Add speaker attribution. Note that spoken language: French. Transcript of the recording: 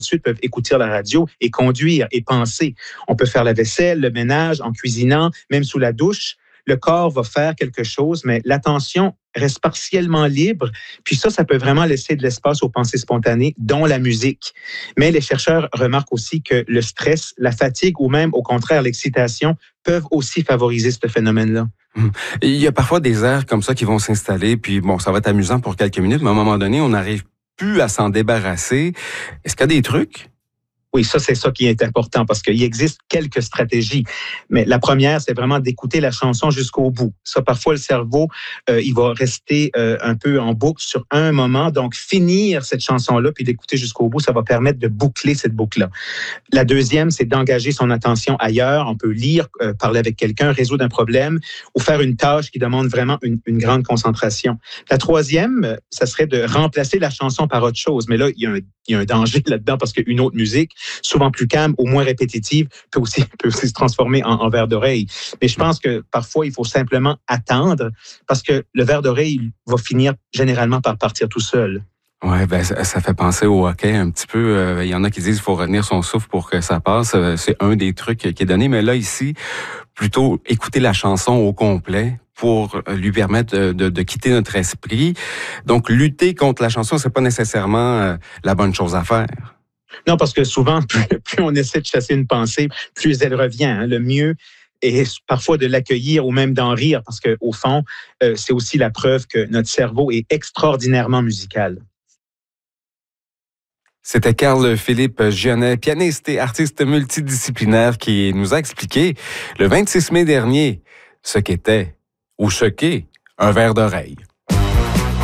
Speaker 1: ensuite peuvent écouter la radio et conduire et penser. On peut faire la vaisselle, le ménage, en cuisinant, même sous la douche. Le corps va faire quelque chose, mais l'attention reste partiellement libre. Puis ça peut vraiment laisser de l'espace aux pensées spontanées, dont la musique. Mais les chercheurs remarquent aussi que le stress, la fatigue ou même, au contraire, l'excitation peuvent aussi favoriser ce phénomène-là.
Speaker 2: Il y a parfois des airs comme ça qui vont s'installer, puis bon, ça va être amusant pour quelques minutes, mais à un moment donné, on n'arrive plus à s'en débarrasser. Est-ce qu'il y a des trucs?
Speaker 1: Oui, ça, c'est ça qui est important parce qu'il existe quelques stratégies. Mais la première, c'est vraiment d'écouter la chanson jusqu'au bout. Ça, parfois, le cerveau, il va rester un peu en boucle sur un moment. Donc, finir cette chanson-là puis d'écouter jusqu'au bout, ça va permettre de boucler cette boucle-là. La deuxième, c'est d'engager son attention ailleurs. On peut lire, parler avec quelqu'un, résoudre un problème ou faire une tâche qui demande vraiment une grande concentration. La troisième, ça serait de remplacer la chanson par autre chose. Mais là, il y a un danger là-dedans parce qu'une autre musique, souvent plus calme ou moins répétitive, peut aussi se transformer en verre d'oreille. Mais je pense que parfois, il faut simplement attendre parce que le verre d'oreille va finir généralement par partir tout seul.
Speaker 2: Ouais, ben ça fait penser au hockey un petit peu. Il y en a qui disent qu'il faut retenir son souffle pour que ça passe. C'est un des trucs qui est donné. Mais là, ici, plutôt écouter la chanson au complet pour lui permettre de quitter notre esprit. Donc, lutter contre la chanson, c'est pas nécessairement la bonne chose à faire.
Speaker 1: Non, parce que souvent, plus on essaie de chasser une pensée, plus elle revient. Hein. Le mieux est parfois de l'accueillir ou même d'en rire, parce qu'au fond, c'est aussi la preuve que notre cerveau est extraordinairement musical.
Speaker 2: C'était Carl-Philippe Gionnet, pianiste et artiste multidisciplinaire qui nous a expliqué le 26 mai dernier ce qu'était ou ce qu'est un verre d'oreille.